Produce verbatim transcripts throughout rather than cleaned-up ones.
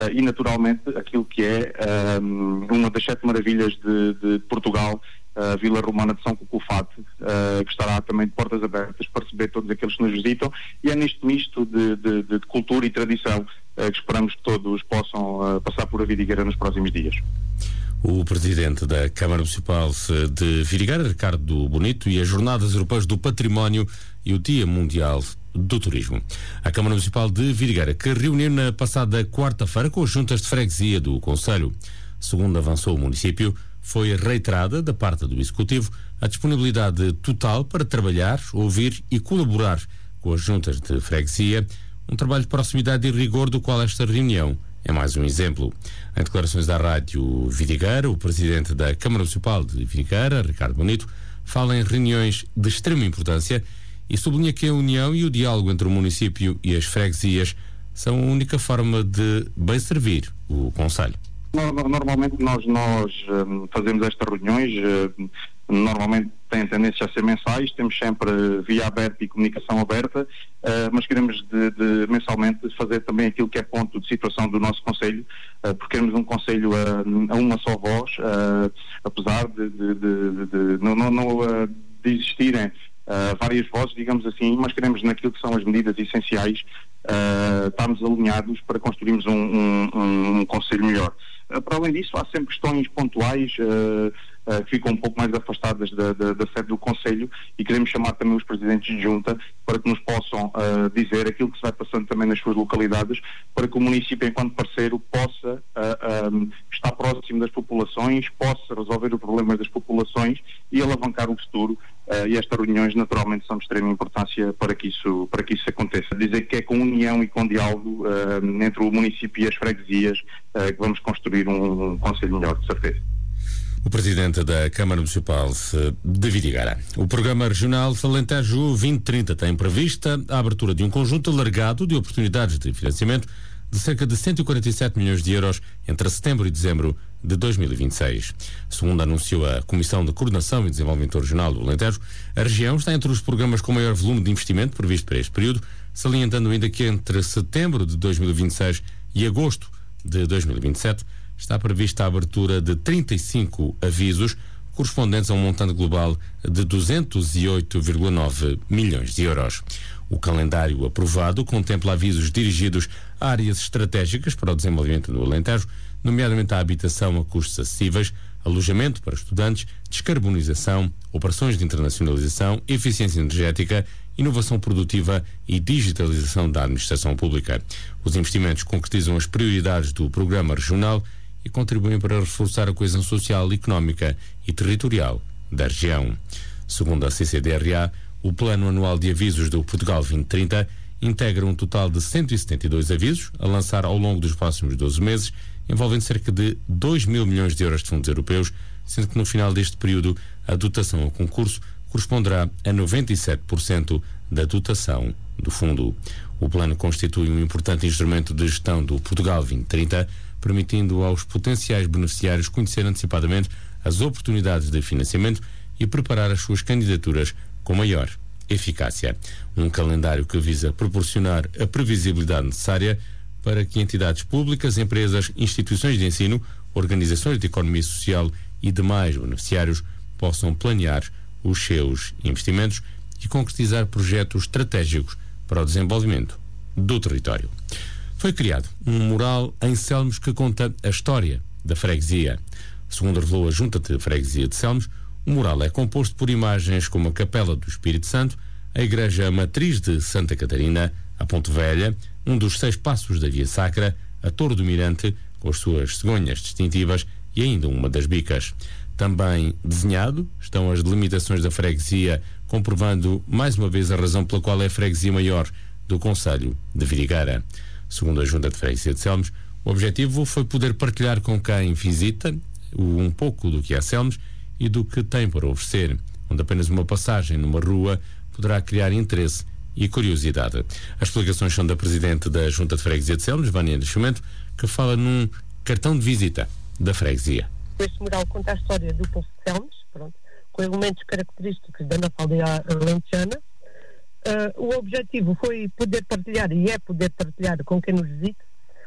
e naturalmente aquilo que é um, uma das sete maravilhas de, de Portugal, a Vila Romana de São Cucufate, uh, que estará também de portas abertas para receber todos aqueles que nos visitam, e é neste misto de, de, de cultura e tradição uh, que esperamos que todos possam uh, passar por a Vidigueira nos próximos dias. O Presidente da Câmara Municipal de Vidigueira, Ricardo Bonito, e as Jornadas Europeias do Património e o Dia Mundial do Turismo. A Câmara Municipal de Vidigueira, que reuniu na passada quarta-feira com as juntas de freguesia do Conselho. Segundo avançou o município, foi reiterada da parte do Executivo a disponibilidade total para trabalhar, ouvir e colaborar com as juntas de freguesia, um trabalho de proximidade e rigor do qual esta reunião é mais um exemplo. Em declarações à Rádio Vidigueira, o Presidente da Câmara Municipal de Vidigueira, Ricardo Bonito, fala em reuniões de extrema importância e sublinha que a união e o diálogo entre o município e as freguesias são a única forma de bem servir o Conselho. Normalmente nós, nós um, fazemos estas reuniões, uh, normalmente têm tendência a ser mensais, temos sempre via aberta e comunicação aberta, uh, mas queremos de, de, mensalmente fazer também aquilo que é ponto de situação do nosso Conselho, uh, porque queremos um Conselho a, a uma só voz, uh, apesar de, de, de, de, de não, não, não, uh, de existirem Uh, várias vozes, digamos assim, mas queremos naquilo que são as medidas essenciais uh, estarmos alinhados para construirmos um, um, um, um Conselho melhor. Uh, para além disso, há sempre questões pontuais uh, uh, que ficam um pouco mais afastadas da, da, da sede do Conselho, e queremos chamar também os presidentes de junta para que nos possam uh, dizer aquilo que se vai passando também nas suas localidades, para que o município, enquanto parceiro, possa uh, um, estar próximo das populações, possa resolver os problemas das populações e alavancar o futuro. Uh, e estas reuniões naturalmente são de extrema importância para que isso, para que isso aconteça. Dizer que é com união e com diálogo uh, entre o município e as freguesias uh, que vamos construir um, um Conselho melhor, de certeza. O Presidente da Câmara Municipal de Vidigueira. O Programa Regional Alentejo vinte trinta tem prevista a abertura de um conjunto alargado de oportunidades de financiamento de cerca de cento e quarenta e sete milhões de euros entre setembro e dezembro de dois mil e vinte e seis. Segundo anunciou a Comissão de Coordenação e Desenvolvimento Regional do Alentejo, a região está entre os programas com maior volume de investimento previsto para este período, salientando ainda que entre setembro de dois mil e vinte e seis e agosto de dois mil e vinte e sete está prevista a abertura de trinta e cinco avisos, correspondentes a um montante global de duzentos e oito vírgula nove milhões de euros. O calendário aprovado contempla avisos dirigidos a áreas estratégicas para o desenvolvimento do Alentejo, nomeadamente a habitação a custos acessíveis, alojamento para estudantes, descarbonização, operações de internacionalização, eficiência energética, inovação produtiva e digitalização da administração pública. Os investimentos concretizam as prioridades do programa regional e contribuem para reforçar a coesão social, económica e territorial da região. Segundo a C C D R A, o Plano Anual de Avisos do Portugal vinte trinta integra um total de cento e setenta e dois avisos a lançar ao longo dos próximos doze meses, envolvendo cerca de dois mil milhões de euros de fundos europeus, sendo que no final deste período a dotação ao concurso corresponderá a noventa e sete por cento da dotação do fundo. O plano constitui um importante instrumento de gestão do Portugal vinte trinta, permitindo aos potenciais beneficiários conhecer antecipadamente as oportunidades de financiamento e preparar as suas candidaturas com maior eficácia. Um calendário que visa proporcionar a previsibilidade necessária para que entidades públicas, empresas, instituições de ensino, organizações de economia social e demais beneficiários possam planear os seus investimentos e concretizar projetos estratégicos para o desenvolvimento do território. Foi criado um mural em Selmos que conta a história da freguesia. Segundo revelou a Junta de Freguesia de Selmos, o mural é composto por imagens como a Capela do Espírito Santo, a Igreja Matriz de Santa Catarina, a Ponte Velha, um dos seis passos da Via Sacra, a Torre do Mirante, com as suas cegonhas distintivas, e ainda uma das bicas. Também desenhado estão as delimitações da freguesia, comprovando mais uma vez a razão pela qual é a freguesia maior do Conselho de Vidigueira. Segundo a Junta de Freguesia de Selmos, o objetivo foi poder partilhar com quem visita um pouco do que é Selmos e do que tem para oferecer, onde apenas uma passagem numa rua poderá criar interesse e curiosidade. As explicações são da Presidente da Junta de Freguesia de Selmos, Vânia Nascimento, que fala num cartão de visita da freguesia. Este mural conta a história do povo de Selmos, pronto, com elementos característicos da nossa aldeia alentejana. Uh, o objetivo foi poder partilhar, e é poder partilhar com quem nos visita,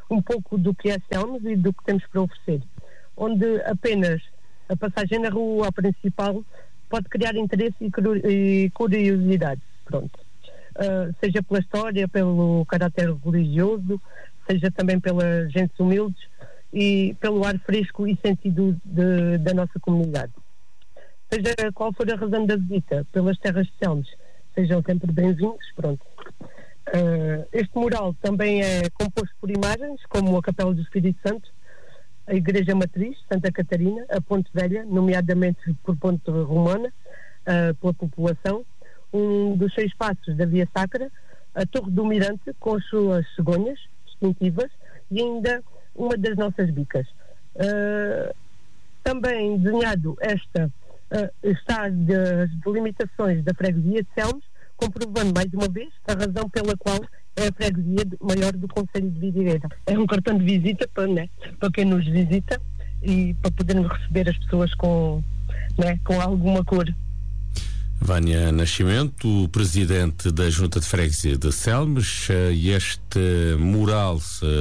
um pouco do que é Selmes e do que temos para oferecer, onde apenas a passagem na rua principal pode criar interesse e curiosidade, pronto. Uh, seja pela história, pelo caráter religioso, seja também pelas gentes humildes e pelo ar fresco e sentido de, da nossa comunidade. Seja qual for a razão da visita pelas terras de Selmes, sejam sempre bem-vindos, pronto. Uh, este mural também é composto por imagens como a Capela do Espírito Santo, a Igreja Matriz, Santa Catarina, a Ponte Velha, nomeadamente por Ponte Romana, uh, pela população, um dos seis passos da Via Sacra, a Torre do Mirante com as suas cegonhas distintivas e ainda uma das nossas bicas. Uh, também desenhado esta uh, está das delimitações da freguesia de Selmes, comprovando mais uma vez a razão pela qual é a freguesia maior do concelho de Vidigueira. É um cartão de visita para, né, para quem nos visita e para podermos receber as pessoas com, né, com alguma cor. Vânia Nascimento, presidente da Junta de Freguesia de Selmes, e este mural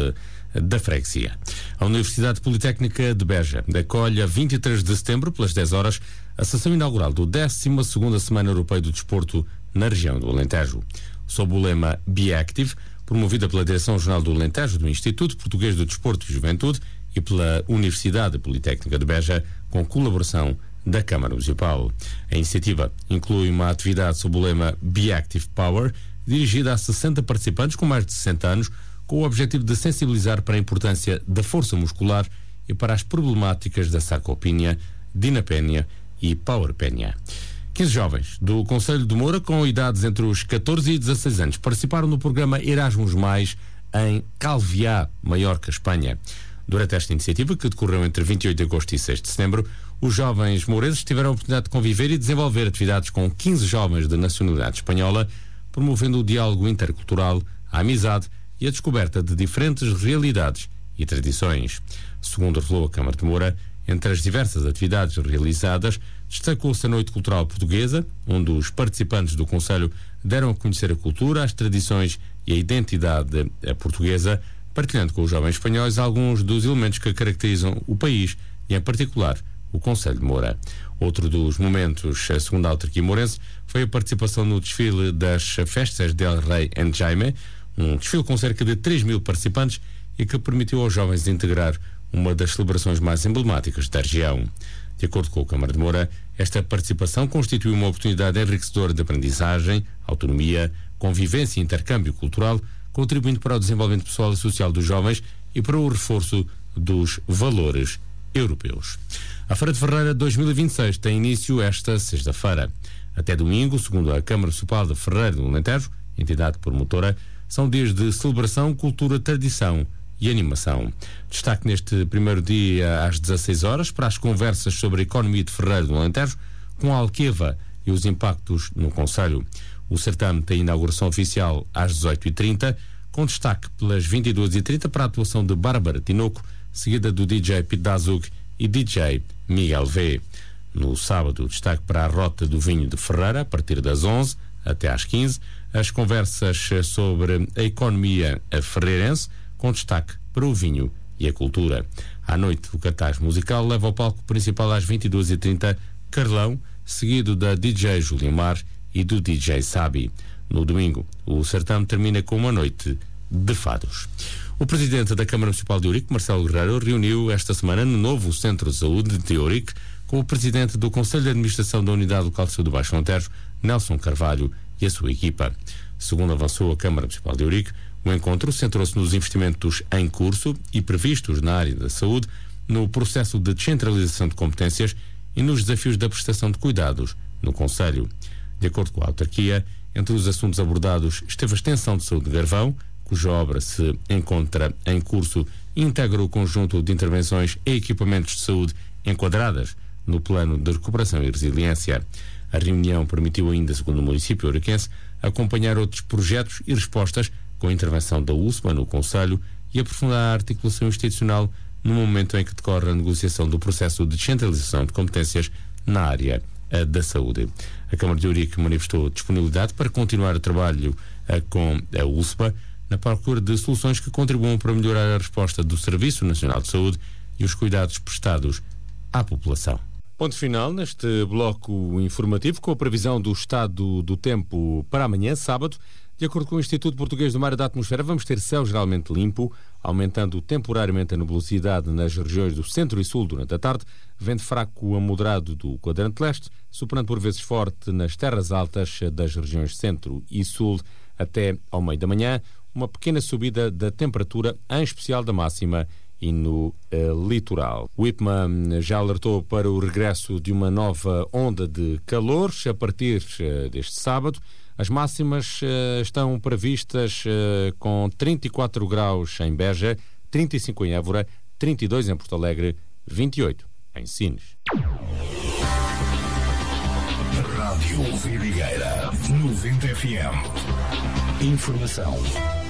da freguesia. A Universidade Politécnica de Beja acolhe a vinte e três de setembro, pelas dez horas, a sessão inaugural do décima segunda Semana Europeia do Desporto na região do Alentejo. Sob o lema Be Active, promovida pela Direção Regional do Alentejo, do Instituto Português do Desporto e Juventude e pela Universidade Politécnica de Beja, com colaboração da Câmara Municipal. A iniciativa inclui uma atividade sob o lema Be Active Power, dirigida a sessenta participantes com mais de sessenta anos, com o objetivo de sensibilizar para a importância da força muscular e para as problemáticas da sarcopenia, dinapénia e powerpenia. quinze jovens do Concelho de Moura, com idades entre os catorze e dezasseis anos, participaram no programa Erasmus Mais em Calviá, Maiorca, Espanha. Durante esta iniciativa, que decorreu entre vinte e oito de agosto e seis de setembro, os jovens mourenses tiveram a oportunidade de conviver e desenvolver atividades com quinze jovens de nacionalidade espanhola, promovendo o diálogo intercultural, a amizade e a descoberta de diferentes realidades e tradições. Segundo revelou a Câmara de Moura, entre as diversas atividades realizadas, destacou-se a Noite Cultural Portuguesa, onde os participantes do Conselho deram a conhecer a cultura, as tradições e a identidade portuguesa, partilhando com os jovens espanhóis alguns dos elementos que caracterizam o país e, em particular, o Concelho de Moura. Outro dos momentos, segundo a autarquia mourense, foi a participação no desfile das Festas del Rei en Jaime, um desfile com cerca de três mil participantes e que permitiu aos jovens integrar uma das celebrações mais emblemáticas da região. De acordo com a Câmara de Moura, esta participação constitui uma oportunidade enriquecedora de aprendizagem, autonomia, convivência e intercâmbio cultural, contribuindo para o desenvolvimento pessoal e social dos jovens e para o reforço dos valores europeus. A Feira de Ferreira dois mil e vinte e seis tem início esta sexta-feira. Até domingo, segundo a Câmara Municipal de Ferreira do Alentejo, entidade promotora, são dias de celebração, cultura, tradição e animação. Destaque neste primeiro dia às dezasseis horas para as conversas sobre a economia de Ferreira do Alentejo com a Alqueva e os impactos no concelho. O certame tem inauguração oficial às dezoito e trinta, com destaque pelas vinte e duas e trinta para a atuação de Bárbara Tinoco, seguida do D J Pete Dazug e D J Miguel V. No sábado, destaque para a Rota do Vinho de Ferreira, a partir das onze até às quinze, as conversas sobre a economia ferreirense, com destaque para o vinho e a cultura. À noite, o cartaz musical leva ao palco principal às vinte e duas e trinta Carlão, seguido da D J Julimar e do D J Sabi. No domingo, o certame termina com uma noite de fados. O presidente da Câmara Municipal de Ourique, Marcelo Guerreiro, reuniu esta semana no novo Centro de Saúde de Ourique com o presidente do Conselho de Administração da Unidade Local de Saúde do Baixo Alentejo, Nelson Carvalho, e a sua equipa. Segundo avançou a Câmara Municipal de Ourique, o encontro centrou-se nos investimentos em curso e previstos na área da saúde, no processo de descentralização de competências e nos desafios da prestação de cuidados no Conselho. De acordo com a autarquia, entre os assuntos abordados esteve a extensão de saúde de Garvão, cuja obra se encontra em curso e integra o conjunto de intervenções e equipamentos de saúde enquadradas no Plano de Recuperação e Resiliência. A reunião permitiu ainda, segundo o município ouriquense, acompanhar outros projetos e respostas com a intervenção da U S M A no Conselho e aprofundar a articulação institucional no momento em que decorre a negociação do processo de descentralização de competências na área uh, da saúde. A Câmara de Ourique manifestou disponibilidade para continuar o trabalho uh, com a U S M A na procura de soluções que contribuam para melhorar a resposta do Serviço Nacional de Saúde e os cuidados prestados à população. Ponto final neste bloco informativo com a previsão do estado do tempo para amanhã, sábado. De acordo com o Instituto Português do Mar e da Atmosfera, vamos ter céu geralmente limpo, aumentando temporariamente a nebulosidade nas regiões do centro e sul durante a tarde, vento fraco a moderado do quadrante leste, soprando por vezes forte nas terras altas das regiões centro e sul até ao meio da manhã, uma pequena subida da temperatura, em especial da máxima e no uh, litoral. O IPMA já alertou para o regresso de uma nova onda de calor a partir uh, deste sábado. As máximas uh, estão previstas uh, com trinta e quatro graus em Beja, trinta e cinco em Évora, trinta e dois em Porto Alegre, vinte e oito em Sines. Rádio Vidigueira, noventa F M. Informação